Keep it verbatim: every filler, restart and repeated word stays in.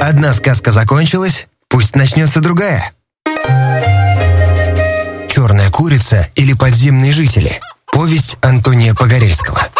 Одна сказка закончилась, пусть начнется другая. «Черная курица» или «Подземные жители». Повесть Антония Погорельского.